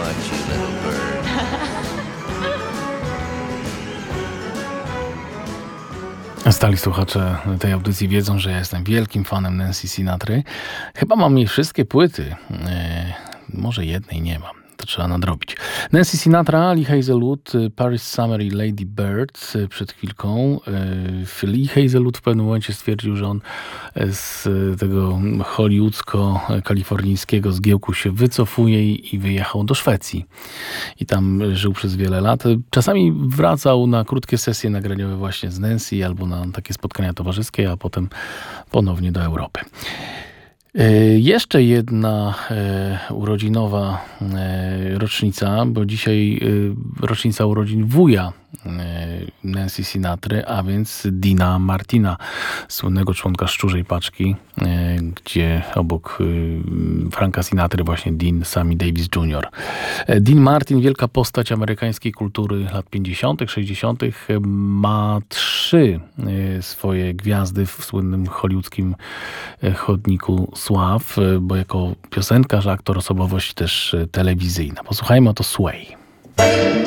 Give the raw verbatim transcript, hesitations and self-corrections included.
about you, little bird. Stali słuchacze tej audycji wiedzą, że ja jestem wielkim fanem Nancy Sinatry. Chyba mam jej wszystkie płyty. E, może jednej nie mam. To trzeba nadrobić. Nancy Sinatra, Lee Hazelwood, Paris Summer i Lady Bird przed chwilką. Lee Hazelwood w pewnym momencie stwierdził, że on z tego hollywoodzko-kalifornijskiego zgiełku się wycofuje i wyjechał do Szwecji. I tam żył przez wiele lat. Czasami wracał na krótkie sesje nagraniowe właśnie z Nancy albo na takie spotkania towarzyskie, a potem ponownie do Europy. Jeszcze jedna e, urodzinowa e, rocznica, bo dzisiaj e, rocznica urodzin wuja e, Nancy Sinatry, a więc Deana Martina, słynnego członka Szczurzej Paczki, e, gdzie obok e, Franka Sinatry właśnie Dean Sammy Davis junior E, Dean Martin, wielka postać amerykańskiej kultury lat pięćdziesiątych, sześćdziesiątych, e, ma trzy e, swoje gwiazdy w słynnym hollywoodzkim e, chodniku sław, bo jako piosenkarz, aktor, osobowość też telewizyjna. Posłuchajmy oto Sway.